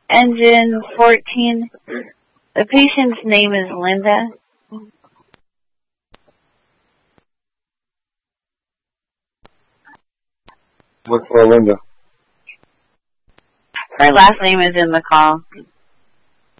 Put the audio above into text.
Engine 14. The patient's name is Linda. Look for Linda. Her last name is in the call.